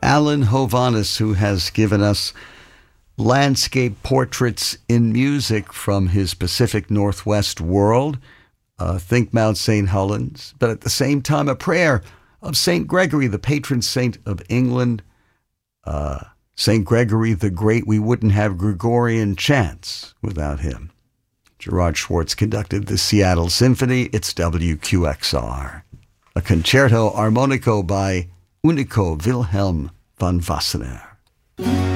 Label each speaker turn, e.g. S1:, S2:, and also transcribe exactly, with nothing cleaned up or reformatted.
S1: Alan Hovhaness, who has given us landscape portraits in music from his Pacific Northwest world. Uh, think Mount Saint Helens, but at the same time, a prayer of Saint Gregory, the patron saint of England. Uh, Saint Gregory the Great, we wouldn't have Gregorian chants without him. Gerard Schwartz conducted the Seattle Symphony. It's W Q X R. A concerto armonico by Unico Wilhelm van Wassenaar.